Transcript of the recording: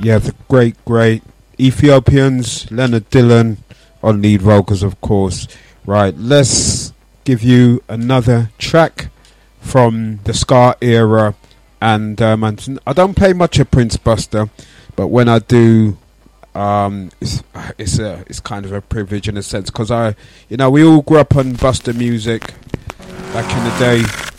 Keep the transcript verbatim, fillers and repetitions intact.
yeah, the great, great Ethiopians, Leonard Dillon on lead vocals, of course. Right, let's give you another track from the ska era. And um, I don't play much of Prince Buster, but when I do, um, it's it's a it's kind of a privilege in a sense, because I, you know, we all grew up on Buster music back in the day.